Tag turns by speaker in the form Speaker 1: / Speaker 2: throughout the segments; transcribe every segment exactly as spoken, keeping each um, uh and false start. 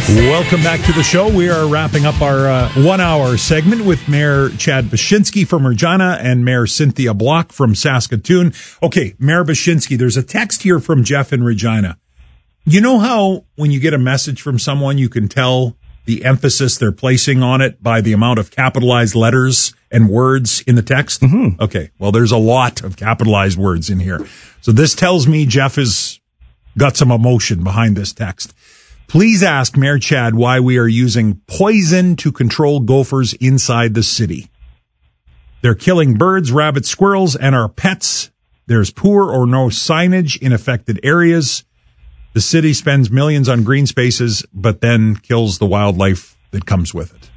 Speaker 1: Welcome back to the show. We are wrapping up our uh, one-hour segment with Mayor Chad Bashinsky from Regina and Mayor Cynthia Block from Saskatoon. Okay, Mayor Bashinsky, there's a text here from Jeff in Regina. You know how when you get a message from someone, you can tell the emphasis they're placing on it by the amount of capitalized letters and words in the text?
Speaker 2: Mm-hmm.
Speaker 1: Okay, well, there's a lot of capitalized words in here. So this tells me Jeff has got some emotion behind this text. Please ask Mayor Chad why we are using poison to control gophers inside the city. They're killing birds, rabbits, squirrels, and our pets. There's poor or no signage in affected areas. The city spends millions on green spaces, but then kills the wildlife that comes with it.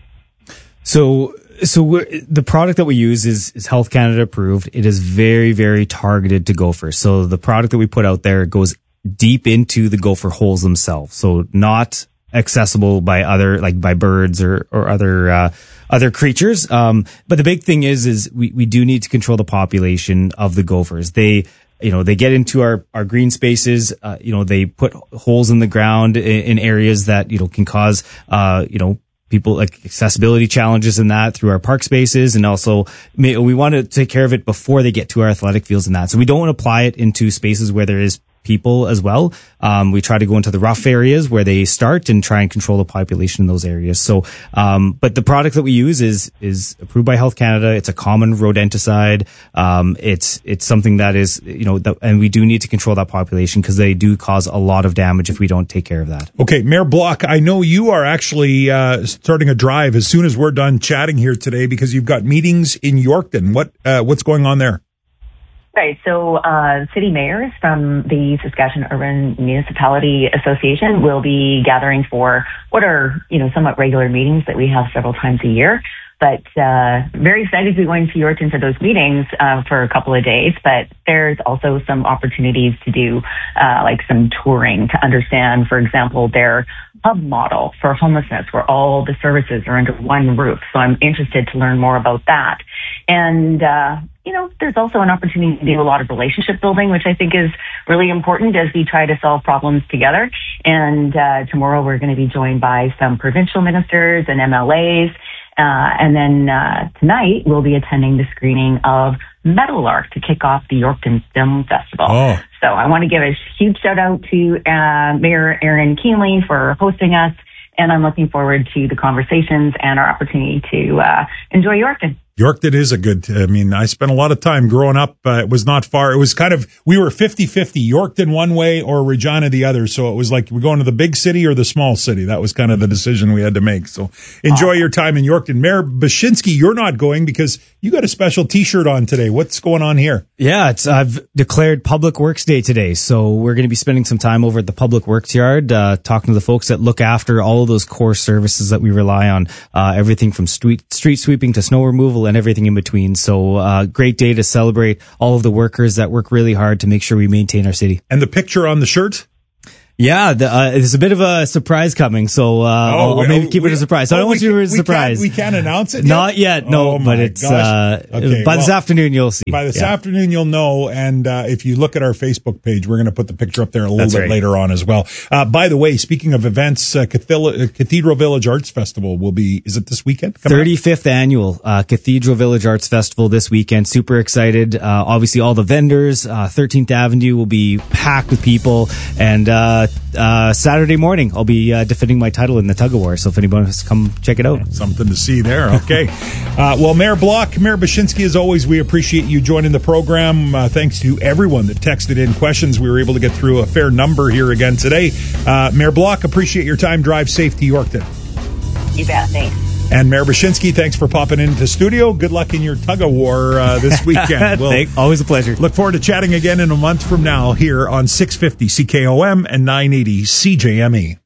Speaker 2: So, so we're, the product that we use is, is Health Canada approved. It is very, very targeted to gophers. So the product that we put out there goes deep into the gopher holes themselves. So not accessible by other, like by birds or, or other, uh, other creatures. Um, but the big thing is, is we, we do need to control the population of the gophers. They, you know, they get into our, our green spaces. Uh, you know, they put holes in the ground in, in areas that, you know, can cause, uh, you know, people like accessibility challenges in that through our park spaces. And also we want to take care of it before they get to our athletic fields and that. So we don't want to apply it into spaces where there is people as well. Um, we try to go into the rough areas where they start and try and control the population in those areas. So, um, but the product that we use is, is approved by Health Canada. It's a common rodenticide. Um, it's, it's something that is, you know, that, and we do need to control that population because they do cause a lot of damage if we don't take care of that.
Speaker 1: Okay. Mayor Block, I know you are actually, uh, starting a drive as soon as we're done chatting here today because you've got meetings in Yorkton. What, uh, what's going on there?
Speaker 3: Right. So uh, city mayors from the Saskatchewan Urban Municipality Association will be gathering for what are, you know, somewhat regular meetings that we have several times a year. But uh, very excited to be going to Yorkton for those meetings uh, for a couple of days. But there's also some opportunities to do uh, like some touring to understand, for example, their hub model for homelessness where all the services are under one roof. So I'm interested to learn more about that. And, uh, you know, there's also an opportunity to do a lot of relationship building, which I think is really important as we try to solve problems together. And uh, tomorrow we're going to be joined by some provincial ministers and M L As. Uh, and then uh, tonight we'll be attending the screening of Meadowlark to kick off the Yorkton Film Festival.
Speaker 1: Oh.
Speaker 3: So I want to give a huge shout out to uh, Mayor Aaron Keenly for hosting us. And I'm looking forward to the conversations and our opportunity to uh, enjoy Yorkton.
Speaker 1: Yorkton is a good, I mean, I spent a lot of time growing up. Uh, it was not far. It was kind of, we were fifty-fifty, Yorkton one way or Regina the other. So it was like, we're going to the big city or the small city. That was kind of the decision we had to make. So enjoy your time in Yorkton. Mayor Bashinsky, you're not going because you got a special T-shirt on today. What's going on here?
Speaker 2: Yeah, it's, I've declared Public Works Day today. So we're going to be spending some time over at the Public Works Yard, uh, talking to the folks that look after all of those core services that we rely on, uh, everything from street, street sweeping to snow removal and everything in between. So, uh, great day to celebrate all of the workers that work really hard to make sure we maintain our city.
Speaker 1: And the picture on the shirt?
Speaker 2: Yeah, the, uh, there's a bit of a surprise coming, so uh, oh, I'll, I'll maybe keep we, it a surprise. So
Speaker 1: oh,
Speaker 2: I don't want you to be a surprise.
Speaker 1: We can't, we can't announce it yet?
Speaker 2: Not yet, no,
Speaker 1: oh,
Speaker 2: but it's uh,
Speaker 1: okay,
Speaker 2: by
Speaker 1: well,
Speaker 2: this afternoon you'll see.
Speaker 1: By this
Speaker 2: yeah.
Speaker 1: afternoon you'll know, and uh, if you look at our Facebook page, we're going to put the picture up there a little
Speaker 2: That's
Speaker 1: bit
Speaker 2: right.
Speaker 1: later on as well. Uh, by the way, speaking of events, uh, Cathedral, Cathedral Village Arts Festival will be, is it this weekend?
Speaker 2: thirty-fifth annual uh, Cathedral Village Arts Festival this weekend. Super excited. Uh, obviously all the vendors, uh, thirteenth Avenue will be packed with people, and uh, uh, Saturday morning I'll be uh, defending my title in the tug of war. So if anyone wants to come check it out.
Speaker 1: Something to see there. Okay. uh, well, Mayor Block, Mayor Bashinsky, as always, we appreciate you joining the program. Uh, thanks to everyone that texted in questions. We were able to get through a fair number here again today. Uh, Mayor Block, appreciate your time. Drive safe to Yorkton.
Speaker 3: You bet. Thanks.
Speaker 1: And Mayor Bashinsky, thanks for popping into the studio. Good luck in your tug of war uh, this weekend. We'll
Speaker 2: always a pleasure.
Speaker 1: Look forward to chatting again in a month from now here on six fifty C K O M and nine eighty C J M E.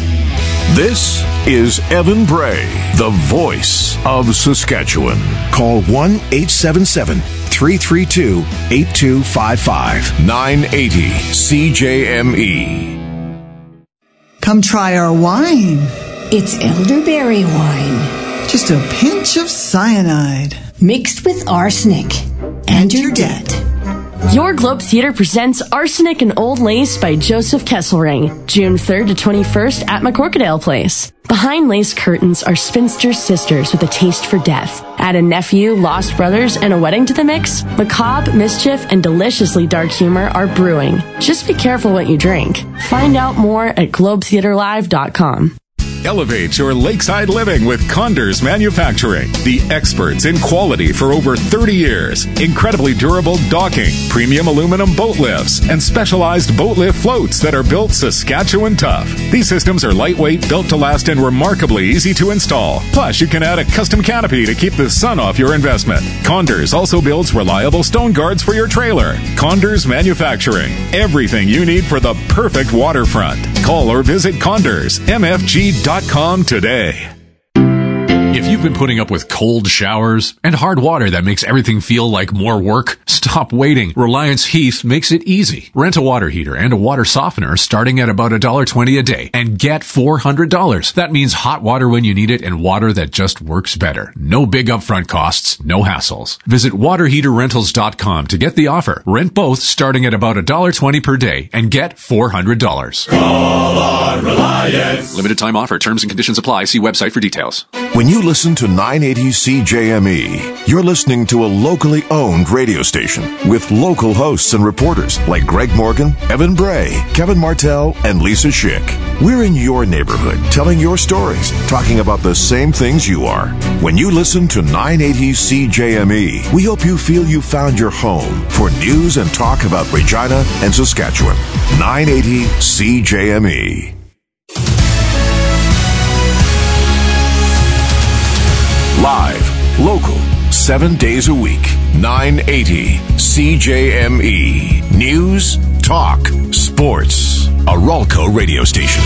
Speaker 4: This is Evan Bray, the voice of Saskatchewan.
Speaker 5: Call one eight seven seven, three three two, eight two five five.
Speaker 4: nine eighty C J M E.
Speaker 6: Come try our wine.
Speaker 7: It's elderberry wine.
Speaker 6: Just a pinch of cyanide.
Speaker 7: Mixed with arsenic.
Speaker 6: And you're dead.
Speaker 8: Your Globe Theatre presents Arsenic and Old Lace by Joseph Kesselring, June third to twenty-first at McCorkadale Place. Behind lace curtains are spinster sisters with a taste for death. Add a nephew, lost brothers, and a wedding to the mix. Macabre, mischief, and deliciously dark humor are brewing. Just be careful what you drink. Find out more at globe theatre live dot com.
Speaker 9: Elevate your lakeside living with Condors Manufacturing. The experts in quality for over thirty years. Incredibly durable docking, premium aluminum boat lifts, and specialized boat lift floats that are built Saskatchewan tough. These systems are lightweight, built to last, and remarkably easy to install. Plus, you can add a custom canopy to keep the sun off your investment. Condors also builds reliable stone guards for your trailer. Condors Manufacturing. Everything you need for the perfect waterfront. Call or visit condors m f g dot com today.
Speaker 10: If you've been putting up with cold showers and hard water that makes everything feel like more work, stop waiting. Reliance Heath makes it easy. Rent a water heater and a water softener starting at about one dollar twenty a day and get four hundred dollars. That means hot water when you need it and water that just works better. No big upfront costs, no hassles. Visit water heater rentals dot com to get the offer. Rent both starting at about one dollar twenty per day and get four hundred dollars.
Speaker 11: Call on Reliance.
Speaker 10: Limited time offer. Terms and conditions apply. See website for details.
Speaker 5: When you listen to nine eighty C J M E, you're listening to a locally owned radio station with local hosts and reporters like Greg Morgan, Evan Bray, Kevin Martell, and Lisa Schick. We're in your neighborhood, telling your stories, talking about the same things you are. When you listen to nine eighty C J M E, we hope you feel you found your home for news and talk about Regina and Saskatchewan. nine eighty C J M E. Live, local, seven days a week. nine eighty C J M E. News, talk, sports. A Ralco radio station.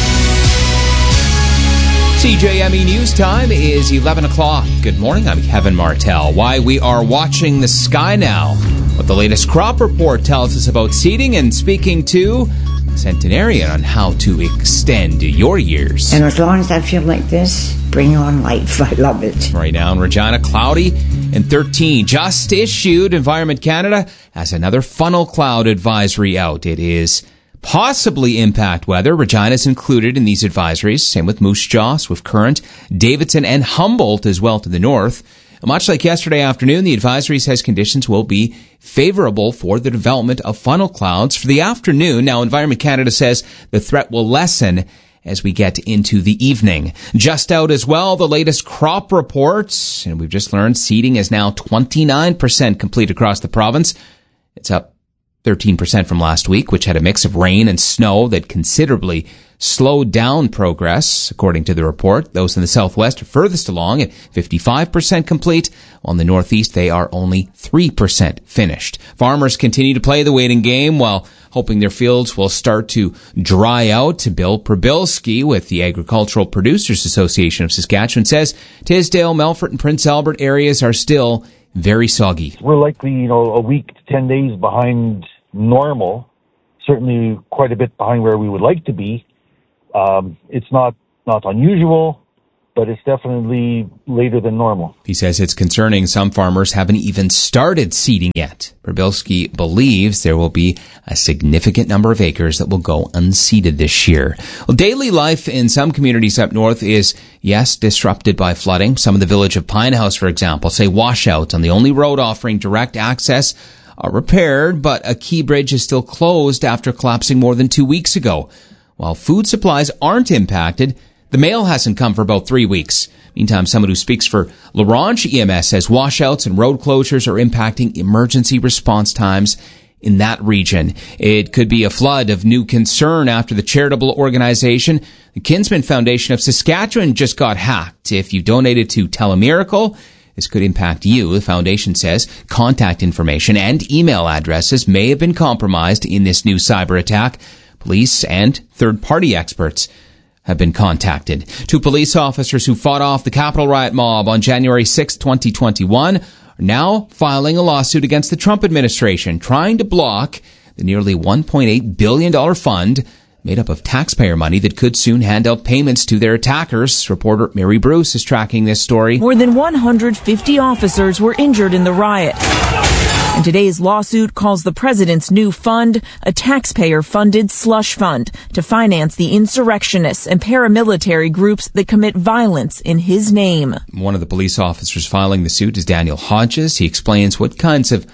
Speaker 12: C J M E News Time is eleven o'clock. Good morning, I'm Kevin Martell. Why we are watching the sky now. What the latest crop report tells us about seeding, and speaking to a centenarian on how to extend your years.
Speaker 13: And as long as I feel like this, bring on life. I love it.
Speaker 12: Right now in Regina, cloudy and thirteen. Just issued. Environment Canada has another funnel cloud advisory out. It is possibly impact weather. Regina is included in these advisories. Same with Moose Jaw, Swift Current, Davidson, and Humboldt as well to the north. Much like yesterday afternoon, the advisory says conditions will be favorable for the development of funnel clouds for the afternoon. Now, Environment Canada says the threat will lessen as we get into the evening. Just out as well, the latest crop reports, and we've just learned seeding is now twenty-nine percent complete across the province. It's up thirteen percent from last week, which had a mix of rain and snow that considerably slowed down progress, according to the report. Those in the southwest are furthest along at fifty-five percent complete, while in the northeast they are only three percent finished. Farmers continue to play the waiting game while hoping their fields will start to dry out. Bill Prabilski with the Agricultural Producers Association of Saskatchewan says Tisdale, Melfort, and Prince Albert areas are still very soggy.
Speaker 14: We're likely, you know, a week to ten days behind normal, certainly quite a bit behind where we would like to be. Um, it's not, not unusual, but it's definitely later than normal.
Speaker 12: He says it's concerning some farmers haven't even started seeding yet. Prabilski believes there will be a significant number of acres that will go unseeded this year. Well, daily life in some communities up north is, yes, disrupted by flooding. Some of the village of Pinehouse, for example, say washouts on the only road offering direct access are repaired, but a key bridge is still closed after collapsing more than two weeks ago. While food supplies aren't impacted, the mail hasn't come for about three weeks. Meantime, someone who speaks for Larange E M S says washouts and road closures are impacting emergency response times in that region. It could be a flood of new concern after the charitable organization, the Kinsman Foundation of Saskatchewan, just got hacked. If you donated to Telemiracle, this could impact you. The foundation says contact information and email addresses may have been compromised in this new cyber attack. Police and third-party experts have been contacted. Two police officers who fought off the Capitol riot mob on January sixth, twenty twenty-one are now filing a lawsuit against the Trump administration, trying to block the nearly one point eight billion dollars fund made up of taxpayer money that could soon hand out payments to their attackers. Reporter Mary Bruce is tracking this story.
Speaker 15: More than one hundred fifty officers were injured in the riot. And today's lawsuit calls the president's new fund a taxpayer-funded slush fund to finance the insurrectionists and paramilitary groups that commit violence in his name.
Speaker 12: One of the police officers filing the suit is Daniel Hodges. He explains what kinds of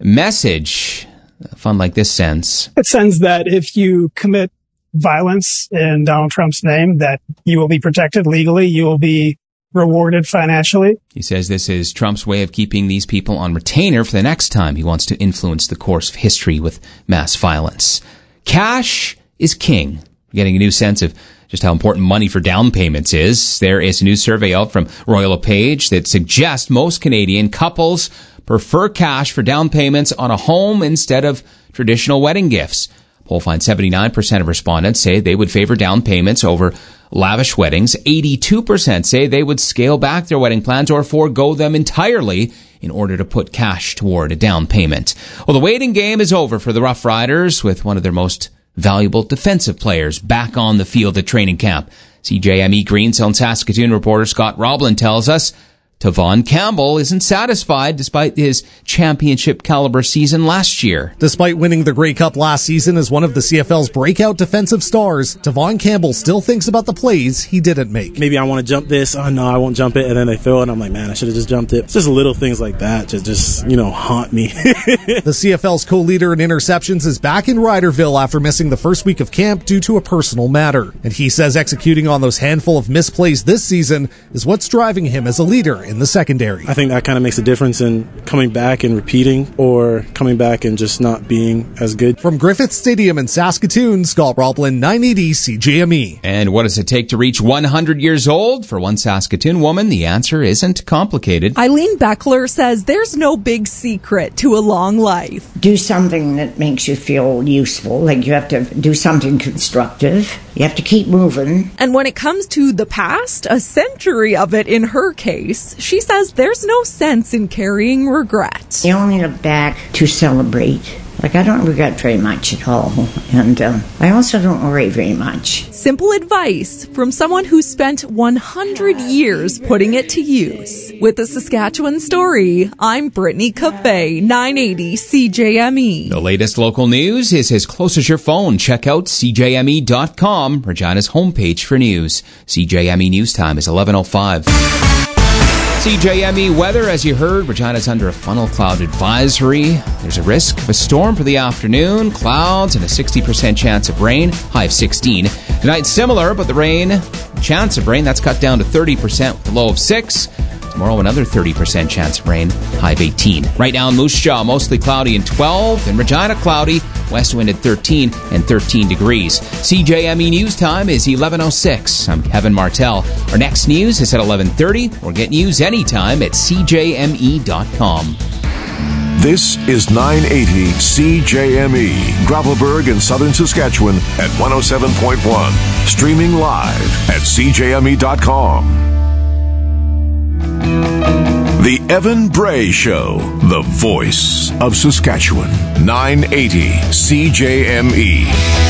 Speaker 12: message a fund like this sends.
Speaker 16: It sends that if you commit violence in Donald Trump's name, that you will be protected legally, you will be rewarded financially.
Speaker 12: He says this is Trump's way of keeping these people on retainer for the next time he wants to influence the course of history with mass violence. Cash is king. We're getting a new sense of just how important money for down payments is. There is a new survey out from Royal LePage that suggests most Canadian couples prefer cash for down payments on a home instead of traditional wedding gifts. Poll finds seventy-nine percent of respondents say they would favor down payments over lavish weddings. eighty-two percent say they would scale back their wedding plans or forego them entirely in order to put cash toward a down payment. Well, the waiting game is over for the Rough Riders, with one of their most valuable defensive players back on the field at training camp. C J M E Greensill Saskatoon reporter Scott Roblin tells us Tavon Campbell isn't satisfied despite his championship caliber season last year.
Speaker 17: Despite winning the Grey Cup last season as one of the C F L's breakout defensive stars, Tavon Campbell still thinks about the plays he didn't make.
Speaker 18: Maybe I want to jump this. Oh, no, I won't jump it. And then they throw it. And I'm like, man, I should have just jumped it. It's just little things like that to just, you know, haunt me.
Speaker 17: The C F L's co-leader in interceptions is back in Riderville after missing the first week of camp due to a personal matter. And he says executing on those handful of misplays this season is what's driving him as a leader in the secondary.
Speaker 18: I think that kind of makes a difference in coming back and repeating or coming back and just not being as good.
Speaker 17: From Griffith Stadium in Saskatoon, Scott Roblin, nine eighty C J M E.
Speaker 12: And what does it take to reach one hundred years old? For one Saskatoon woman, the answer isn't complicated.
Speaker 19: Eileen Beckler says there's no big secret to a long life.
Speaker 13: Do something that makes you feel useful, like you have to do something constructive. You have to keep moving.
Speaker 19: And when it comes to the past, a century of it in her case, she says there's no sense in carrying regret.
Speaker 13: You only look back to celebrate. Like, I don't regret very much at all. And um, I also don't worry very much.
Speaker 19: Simple advice from someone who spent one hundred years putting it to use. With the Saskatchewan Story, I'm Brittany Cafe, nine eighty C J M E.
Speaker 12: The latest local news is as close as your phone. Check out C J M E dot com, Regina's homepage for news. C J M E News Time is eleven oh five. C J M E weather, as you heard, Regina's under a funnel cloud advisory. There's a risk of a storm for the afternoon, clouds, and a sixty percent chance of rain, high of sixteen. Tonight, similar, but the rain, chance of rain, that's cut down to thirty percent with a low of six. Tomorrow, another thirty percent chance of rain, high of eighteen. Right now in Moose Jaw, mostly cloudy and twelve. In Regina, cloudy, west wind at thirteen and thirteen degrees. C J M E News Time is eleven oh six. I'm Kevin Martell. Our next news is at eleven thirty, or get news anytime at C J M E dot com.
Speaker 5: This is nine eighty C J M E, Gravelburg in southern Saskatchewan at one oh seven point one. Streaming live at C J M E dot com. The Evan Bray Show, the voice of Saskatchewan. nine eighty C J M E.